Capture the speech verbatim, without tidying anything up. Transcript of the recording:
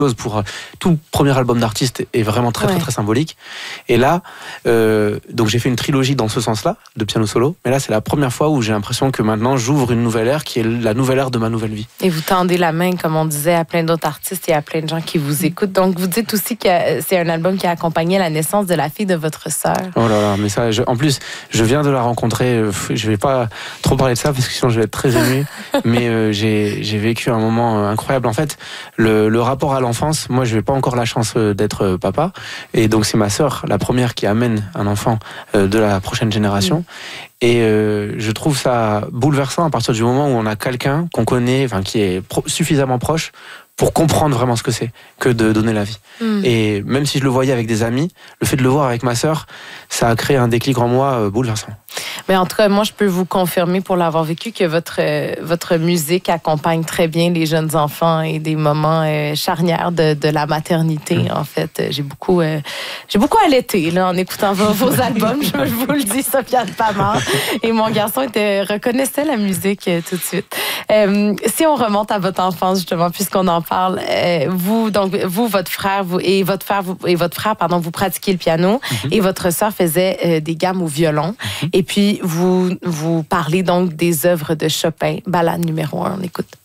pour tout premier album d'artiste est vraiment très, ouais. très, très symbolique. Et là, euh, donc j'ai fait une trilogie dans ce sens-là, de piano solo. Mais là, c'est la première fois où j'ai l'impression que maintenant, j'ouvre une nouvelle ère qui est la nouvelle ère de ma nouvelle vie. Et vous tendez la main, comme on disait, à plein d'autres artistes et à plein de gens qui vous écoutent. Donc, vous dites aussi que c'est un album qui a accompagné la naissance de la fille de votre sœur. Oh là là, mais ça, je, en plus, je viens de la rencontrer. Je vais pas trop parler de ça parce que sinon je vais être très ému. mais euh, j'ai, j'ai vécu un moment incroyable. En fait, le, le rapport à l'enfance, moi, je n'ai pas encore la chance d'être papa. Et donc, c'est ma sœur, la première, qui amène un enfant de la prochaine génération. Mmh. Et euh, je trouve ça bouleversant à partir du moment où on a quelqu'un qu'on connaît, enfin, qui est pro- suffisamment proche pour comprendre vraiment ce que c'est que de donner la vie. Mmh. Et même si je le voyais avec des amis, le fait de le voir avec ma sœur, ça a créé un déclic en moi euh, bouleversant. Mais en tout cas, moi, je peux vous confirmer, pour l'avoir vécu, que votre, euh, votre musique accompagne très bien les jeunes enfants et des moments euh, charnières de, de la maternité, mmh. en fait. J'ai beaucoup, euh, j'ai beaucoup allaité là, en écoutant vos, vos albums, je, je vous le dis, Sofiane Pamart. Et mon garçon était, reconnaissait la musique euh, tout de suite. Euh, si on remonte à votre enfance, justement, puisqu'on en parle, euh, vous, donc, vous, votre frère, vous, et votre frère, vous, et votre frère, pardon, vous pratiquiez le piano, mmh. et votre sœur faisait euh, des gammes au violon. Mmh. Et puis, vous, vous parlez donc des œuvres de Chopin, balade numéro un, on écoute.